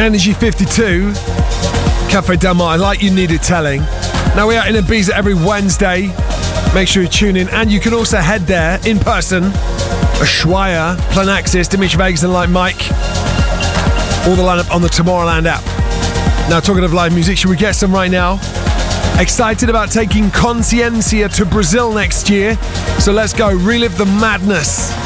Energy 52, Cafe Del Mar, Like You Needed Telling. Now we are in Ibiza every Wednesday. Make sure you tune in, and you can also head there in person. Ushuaia, Planaxis, Dimitri Vegas and Like Mike. All the lineup on the Tomorrowland app. Now talking of live music, should we get some right now? Excited about taking Consciencia to Brazil next year. So let's go relive the madness.